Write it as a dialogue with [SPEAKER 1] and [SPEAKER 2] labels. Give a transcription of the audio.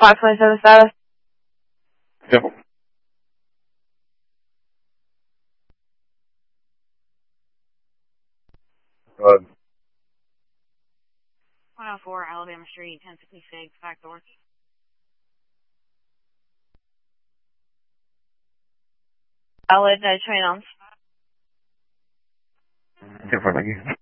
[SPEAKER 1] 527 status.
[SPEAKER 2] Yep. Go ahead.
[SPEAKER 3] 104 Alabama Street, 1066, back door.
[SPEAKER 1] Valid, no train on.
[SPEAKER 2] Different again.